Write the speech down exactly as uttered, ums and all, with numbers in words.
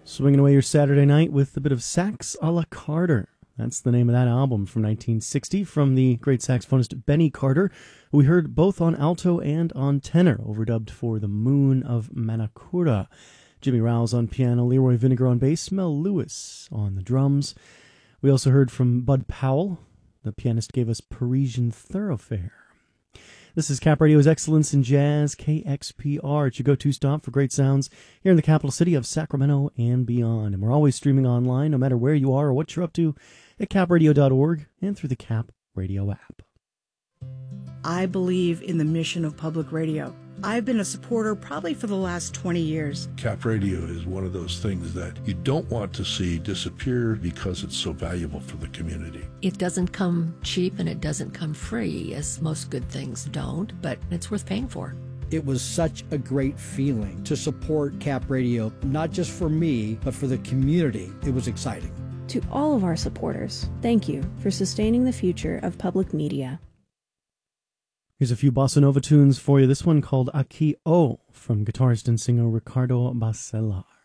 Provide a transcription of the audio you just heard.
Swinging away your Saturday night with a bit of Sax a la Carter. That's the name of that album from nineteen sixty from the great saxophonist Benny Carter, who we heard both on alto and on tenor, overdubbed for The Moon of Manakura. Jimmy Rouse on piano, Leroy Vinegar on bass, Mel Lewis on the drums. We also heard from Bud Powell. The pianist gave us Parisian Thoroughfare. This is Cap Radio's Excellence in Jazz, K X P R. It's your go-to stop for great sounds here in the capital city of Sacramento and beyond. And we're always streaming online, no matter where you are or what you're up to, at cap radio dot org and through the Cap Radio app. I believe in the mission of public radio. I've been a supporter probably for the last twenty years. Cap Radio is one of those things that you don't want to see disappear because it's so valuable for the community. It doesn't come cheap and it doesn't come free, as most good things don't, but it's worth paying for. It was such a great feeling to support Cap Radio, not just for me, but for the community. It was exciting. To all of our supporters, thank you for sustaining the future of public media. Here's a few bossa nova tunes for you. This one called Aki O from guitarist and singer Ricardo Bacelar.